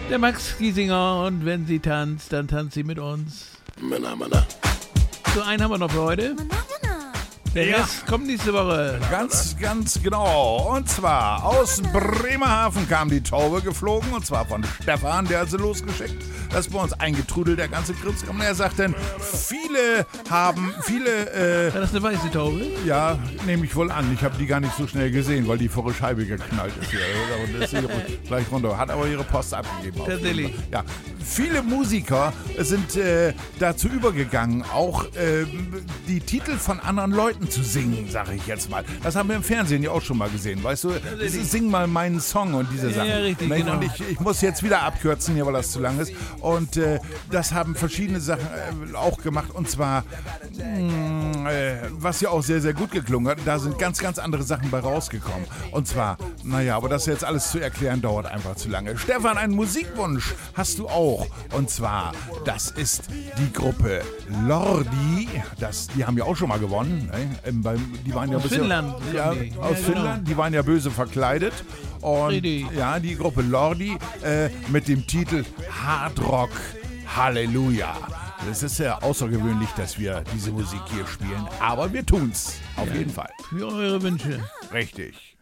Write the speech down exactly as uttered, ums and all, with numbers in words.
Der Max Giesinger, und wenn sie tanzt, dann tanzt sie mit uns. Männer, Männer. So, einen haben wir noch für heute. Der Ja. Rest kommt nächste Woche. Ganz, ganz genau. Und zwar aus Bremerhaven kam die Taube geflogen. Und zwar von Stefan, der hat sie losgeschickt. Das ist bei uns eingetrudelt, der ganze Krimskram. Und er sagt dann, viele haben, viele, äh, War das eine weiße Taube? ja, nehme ich wohl an. Ich habe die gar nicht so schnell gesehen, weil die vor der Scheibe geknallt ist. Hier. Und ist sie gleich runter. Hat aber ihre Post abgegeben. Tatsächlich. Ja, viele Musiker sind äh, dazu übergegangen, auch äh, die Titel von anderen Leuten zu singen, sage ich jetzt mal. Das haben wir im Fernsehen ja auch schon mal gesehen, weißt du? Das ist, sing mal meinen Song und diese Sachen. Ja, richtig, Ne? genau. Und ich, ich muss jetzt wieder abkürzen hier, weil das zu lang ist. Und äh, das haben verschiedene Sachen äh, auch gemacht. Und zwar, mh, äh, was ja auch sehr, sehr gut geklungen hat, da sind ganz, ganz andere Sachen bei rausgekommen. Und zwar, naja, aber das jetzt alles zu erklären, dauert einfach zu lange. Stefan, einen Musikwunsch hast du auch. Und zwar, das ist die Gruppe Lordi. Das, die haben ja auch schon mal gewonnen. Ne? Ähm, beim, die waren ja Aus ein bisschen, Finnland. Ja, Nee. aus Ja, genau. Finnland. Die waren ja böse verkleidet. Und Richtig. ja, die Gruppe Lordi äh, mit dem Titel Hard Rock Halleluja. Es ist sehr außergewöhnlich, dass wir diese Musik hier spielen, aber wir tun's. Auf jeden Fall. Für eure Wünsche. Richtig.